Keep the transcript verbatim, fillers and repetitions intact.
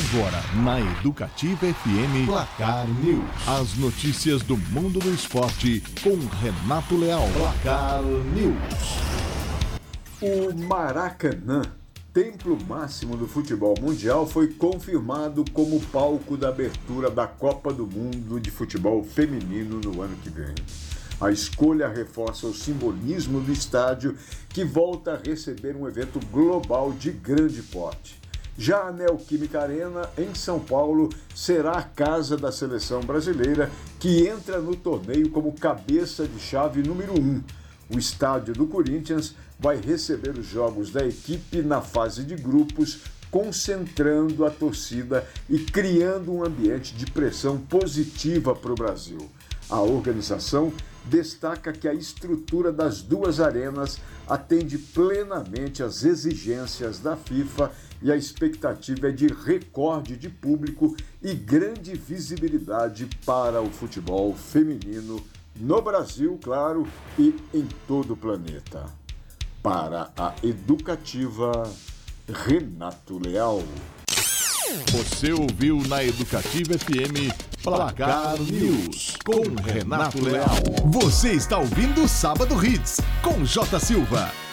Agora, na Educativa F M, Placar News. As notícias do mundo do esporte com Renato Leal. Placar News. O Maracanã, templo máximo do futebol mundial, foi confirmado como palco da abertura da Copa do Mundo de Futebol Feminino no ano que vem. A escolha reforça o simbolismo do estádio, que volta a receber um evento global de grande porte. Já a Neoquímica Arena, em São Paulo, será a casa da seleção brasileira, que entra no torneio como cabeça de chave número um. O estádio do Corinthians vai receber os jogos da equipe na fase de grupos, concentrando a torcida e criando um ambiente de pressão positiva para o Brasil. A organização destaca que a estrutura das duas arenas atende plenamente às exigências da FIFA e a expectativa é de recorde de público e grande visibilidade para o futebol feminino no Brasil, claro, e em todo o planeta. Para a Educativa, Renato Leal. Você ouviu na Educativa F M Placar News com Renato Leal. Você está ouvindo Sábado Hits com J. Silva.